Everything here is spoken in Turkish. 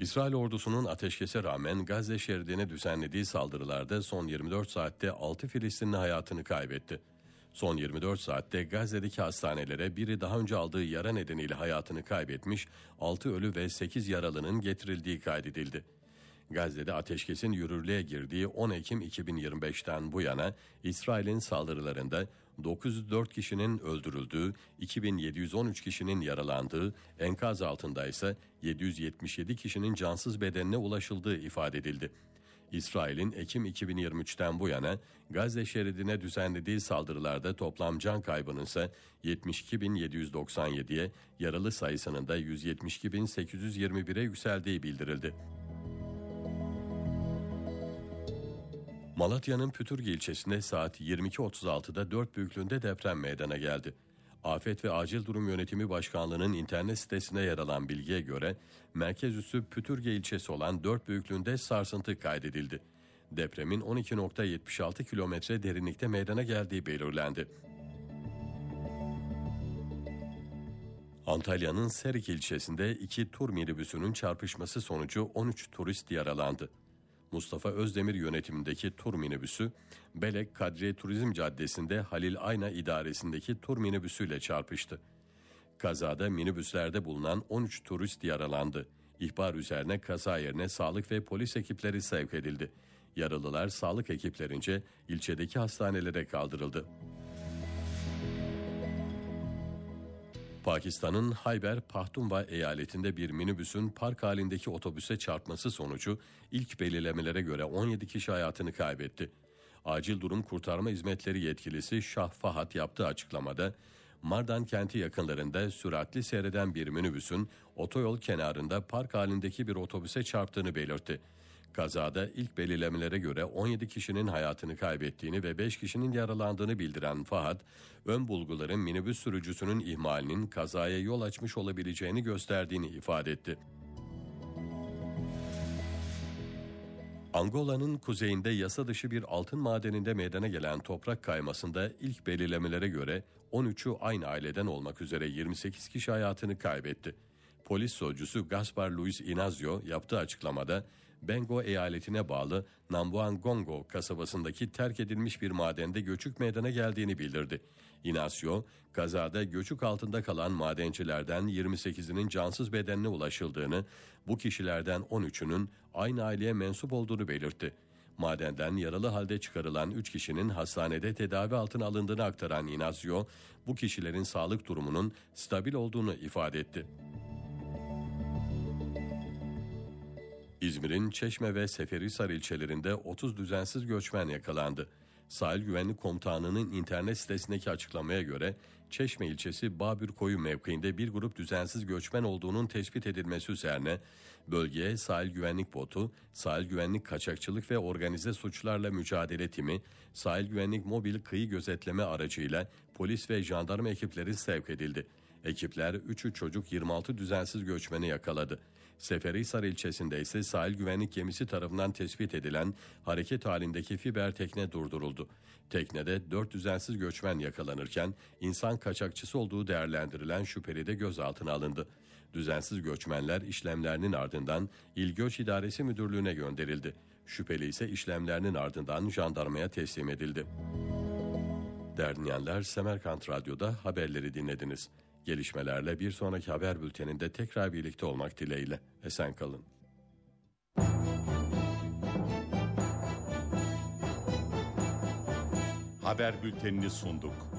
İsrail ordusunun ateşkese rağmen Gazze şeridine düzenlediği saldırılarda son 24 saatte 6 Filistinli hayatını kaybetti. Son 24 saatte Gazze'deki hastanelere biri daha önce aldığı yara nedeniyle hayatını kaybetmiş, 6 ölü ve 8 yaralının getirildiği kaydedildi. Gazze'de ateşkesin yürürlüğe girdiği 10 Ekim 2025'ten bu yana İsrail'in saldırılarında 904 kişinin öldürüldüğü, 2713 kişinin yaralandığı, enkaz altında ise 777 kişinin cansız bedenine ulaşıldığı ifade edildi. İsrail'in Ekim 2023'ten bu yana Gazze şeridine düzenlediği saldırılarda toplam can kaybının ise 72.797'ye, yaralı sayısının da 172.821'e yükseldiği bildirildi. Malatya'nın Pütürge ilçesinde saat 22.36'da 4 büyüklüğünde deprem meydana geldi. Afet ve Acil Durum Yönetimi Başkanlığı'nın internet sitesine yer alan bilgiye göre merkez üssü Pütürge ilçesi olan 4 büyüklüğünde sarsıntı kaydedildi. Depremin 12.76 kilometre derinlikte meydana geldiği belirlendi. Antalya'nın Serik ilçesinde 2 tur minibüsünün çarpışması sonucu 13 turist yaralandı. Mustafa Özdemir yönetimindeki tur minibüsü, Belek Kadriye Turizm Caddesi'nde Halil Ayna idaresindeki tur minibüsüyle çarpıştı. Kazada minibüslerde bulunan 13 turist yaralandı. İhbar üzerine kaza yerine sağlık ve polis ekipleri sevk edildi. Yaralılar sağlık ekiplerince ilçedeki hastanelere kaldırıldı. Pakistan'ın Hayber Pakhtunkhwa eyaletinde bir minibüsün park halindeki otobüse çarpması sonucu ilk belirlemelere göre 17 kişi hayatını kaybetti. Acil Durum Kurtarma Hizmetleri yetkilisi Şah Fahat yaptığı açıklamada, Mardan kenti yakınlarında süratli seyreden bir minibüsün otoyol kenarında park halindeki bir otobüse çarptığını belirtti. Kazada ilk belirlemelere göre 17 kişinin hayatını kaybettiğini ve 5 kişinin yaralandığını bildiren Fahad, ön bulguların minibüs sürücüsünün ihmalinin kazaya yol açmış olabileceğini gösterdiğini ifade etti. Angola'nın kuzeyinde yasa dışı bir altın madeninde meydana gelen toprak kaymasında ilk belirlemelere göre 13'ü aynı aileden olmak üzere 28 kişi hayatını kaybetti. Polis sözcüsü Gaspar Luis Inazio yaptığı açıklamada, Bengo eyaletine bağlı Nambuangongo kasabasındaki terk edilmiş bir madende göçük meydana geldiğini bildirdi. Inazio, kazada göçük altında kalan madencilerden 28'inin cansız bedenine ulaşıldığını, bu kişilerden 13'ünün aynı aileye mensup olduğunu belirtti. Madenden yaralı halde çıkarılan 3 kişinin hastanede tedavi altına alındığını aktaran Inazio, bu kişilerin sağlık durumunun stabil olduğunu ifade etti. İzmir'in Çeşme ve Seferihisar ilçelerinde 30 düzensiz göçmen yakalandı. Sahil Güvenlik Komutanlığı'nın internet sitesindeki açıklamaya göre Çeşme ilçesi Babürkoyu mevkiinde bir grup düzensiz göçmen olduğunun tespit edilmesi üzerine bölgeye Sahil Güvenlik Botu, Sahil Güvenlik Kaçakçılık ve Organize Suçlarla Mücadele Timi, Sahil Güvenlik Mobil Kıyı Gözetleme aracıyla polis ve jandarma ekipleri sevk edildi. Ekipler 3'ü çocuk 26 düzensiz göçmeni yakaladı. Seferihisar ilçesinde ise sahil güvenlik gemisi tarafından tespit edilen hareket halindeki fiber tekne durduruldu. Teknede 4 düzensiz göçmen yakalanırken insan kaçakçısı olduğu değerlendirilen şüpheli de gözaltına alındı. Düzensiz göçmenler işlemlerinin ardından İl Göç İdaresi Müdürlüğü'ne gönderildi. Şüpheli ise işlemlerinin ardından jandarmaya teslim edildi. Değerli dinleyenler, Semerkant Radyo'da haberleri dinlediniz. Gelişmelerle bir sonraki haber bülteninde tekrar birlikte olmak dileğiyle. Esen kalın. Haber bültenini sunduk.